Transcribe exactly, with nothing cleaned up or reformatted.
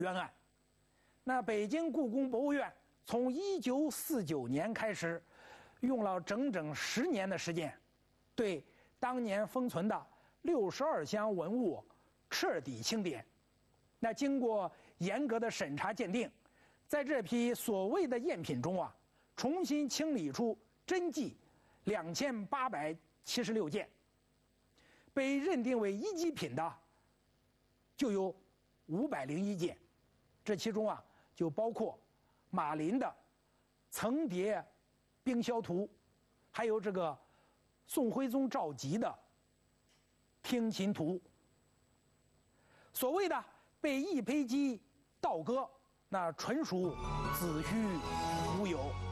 冤案。那北京故宫博物院从一九四九年开始，用了整整十年的时间，对当年封存的六十二箱文物彻底清点。那经过严格的审查鉴定，在这批所谓的赝品中啊，重新清理出真迹两千八百七十六件，被认定为一级品的就有五百零一件，这其中啊就包括马林的《层叠冰霄图》，还有这个宋徽宗赵佶的《听琴图》。所谓的被易胚机盗歌，那纯属子虚乌有。